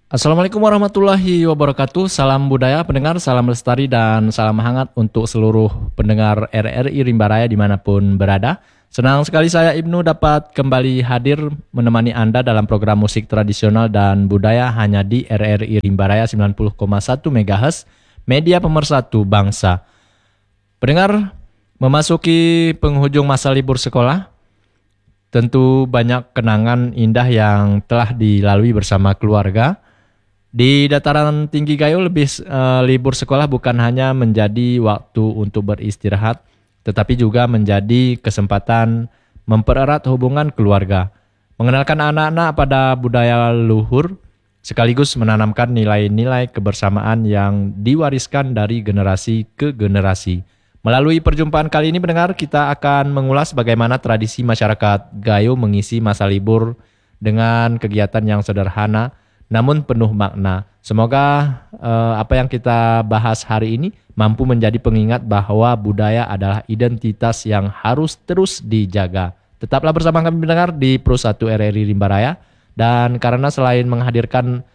Assalamualaikum warahmatullahi wabarakatuh. Salam budaya pendengar, salam lestari dan salam hangat untuk seluruh pendengar RRI Rimba Raya dimanapun berada. Senang sekali saya Ibnu dapat kembali hadir menemani Anda dalam program musik tradisional dan budaya hanya di RRI Rimba Raya 90,1 MHz, media pemersatu bangsa. Pendengar, memasuki penghujung masa libur sekolah, tentu banyak kenangan indah yang telah dilalui bersama keluarga. Di dataran tinggi Gayo libur sekolah bukan hanya menjadi waktu untuk beristirahat, tetapi juga menjadi kesempatan mempererat hubungan keluarga, mengenalkan anak-anak pada budaya luhur, sekaligus menanamkan nilai-nilai kebersamaan yang diwariskan dari generasi ke generasi. Melalui perjumpaan kali ini pendengar, kita akan mengulas bagaimana tradisi masyarakat Gayo mengisi masa libur dengan kegiatan yang sederhana namun penuh makna. Semoga apa yang kita bahas hari ini mampu menjadi pengingat bahwa budaya adalah identitas yang harus terus dijaga. Tetaplah bersama kami mendengar di Pro 1 RRI Rimba Raya. Dan karena selain menghadirkan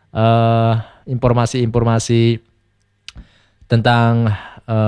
informasi-informasi tentang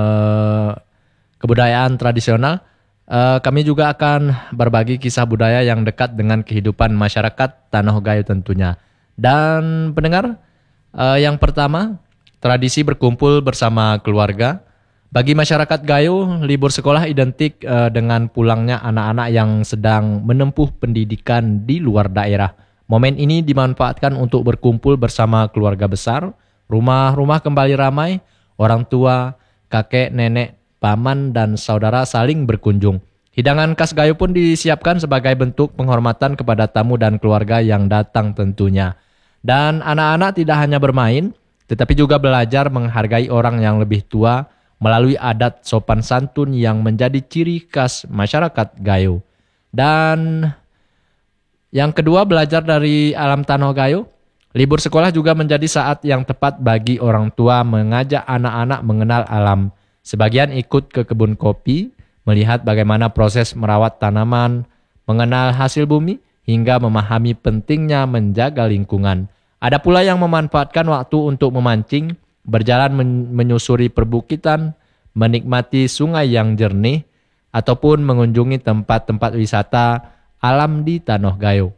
kebudayaan tradisional, kami juga akan berbagi kisah budaya yang dekat dengan kehidupan masyarakat Tanah Gayo tentunya. Dan pendengar, yang pertama, tradisi berkumpul bersama keluarga. Bagi masyarakat Gayo, libur sekolah identik dengan pulangnya anak-anak yang sedang menempuh pendidikan di luar daerah. Momen ini dimanfaatkan untuk berkumpul bersama keluarga besar, rumah-rumah kembali ramai, orang tua, kakek, nenek, paman, dan saudara saling berkunjung. Hidangan khas Gayo pun disiapkan sebagai bentuk penghormatan kepada tamu dan keluarga yang datang tentunya. Dan anak-anak tidak hanya bermain, tetapi juga belajar menghargai orang yang lebih tua melalui adat sopan santun yang menjadi ciri khas masyarakat Gayo. Dan yang kedua, belajar dari alam Tanah Gayo. Libur sekolah juga menjadi saat yang tepat bagi orang tua mengajak anak-anak mengenal alam. Sebagian ikut ke kebun kopi, melihat bagaimana proses merawat tanaman, mengenal hasil bumi, hingga memahami pentingnya menjaga lingkungan. Ada pula yang memanfaatkan waktu untuk memancing, berjalan menyusuri perbukitan, menikmati sungai yang jernih, ataupun mengunjungi tempat-tempat wisata alam di Tanah Gayo.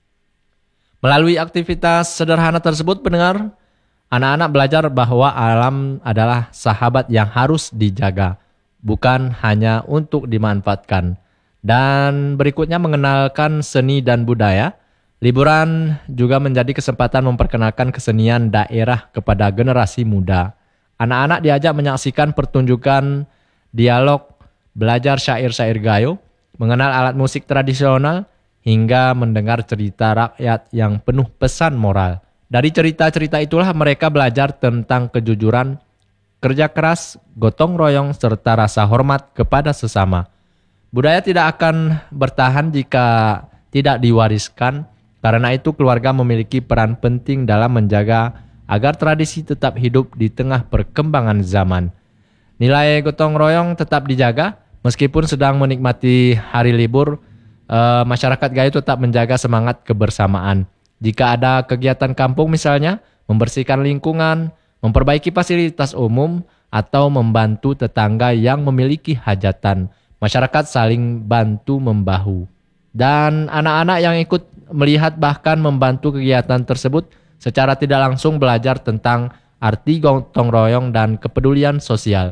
Melalui aktivitas sederhana tersebut, pendengar, anak-anak belajar bahwa alam adalah sahabat yang harus dijaga, bukan hanya untuk dimanfaatkan. Dan berikutnya mengenalkan seni dan budaya. Liburan juga menjadi kesempatan memperkenalkan kesenian daerah kepada generasi muda. Anak-anak diajak menyaksikan pertunjukan dialog, belajar syair-syair Gayo, mengenal alat musik tradisional, hingga mendengar cerita rakyat yang penuh pesan moral. Dari cerita-cerita itulah mereka belajar tentang kejujuran, kerja keras, gotong royong, serta rasa hormat kepada sesama. Budaya tidak akan bertahan jika tidak diwariskan, karena itu keluarga memiliki peran penting dalam menjaga agar tradisi tetap hidup di tengah perkembangan zaman. Nilai gotong royong tetap dijaga, meskipun sedang menikmati hari libur, masyarakat Gayo tetap menjaga semangat kebersamaan. Jika ada kegiatan kampung misalnya, membersihkan lingkungan, memperbaiki fasilitas umum, atau membantu tetangga yang memiliki hajatan, masyarakat saling bantu-membahu. Dan anak-anak yang ikut melihat bahkan membantu kegiatan tersebut secara tidak langsung belajar tentang arti gotong royong dan kepedulian sosial.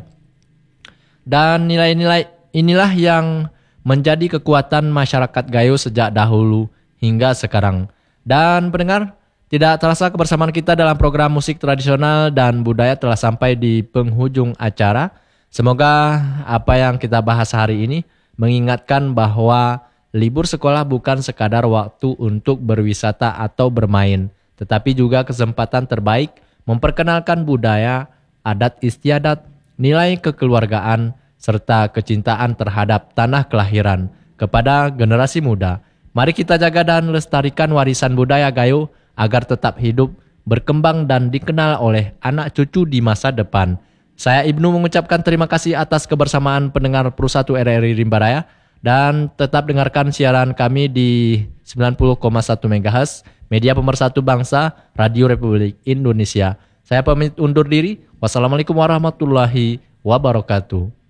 Dan nilai-nilai inilah yang menjadi kekuatan masyarakat Gayo sejak dahulu hingga sekarang. Dan pendengar, tidak terasa kebersamaan kita dalam program musik tradisional dan budaya telah sampai di penghujung acara. Semoga apa yang kita bahas hari ini mengingatkan bahwa libur sekolah bukan sekadar waktu untuk berwisata atau bermain, tetapi juga kesempatan terbaik memperkenalkan budaya, adat istiadat, nilai kekeluargaan, serta kecintaan terhadap tanah kelahiran kepada generasi muda. Mari kita jaga dan lestarikan warisan budaya Gayo agar tetap hidup, berkembang dan dikenal oleh anak cucu di masa depan. Saya Ibnu mengucapkan terima kasih atas kebersamaan pendengar Pro 1 RRI Rimba Raya dan tetap dengarkan siaran kami di 90,1 MHz media pemersatu bangsa, Radio Republik Indonesia. Saya pamit undur diri. Wassalamualaikum warahmatullahi wabarakatuh.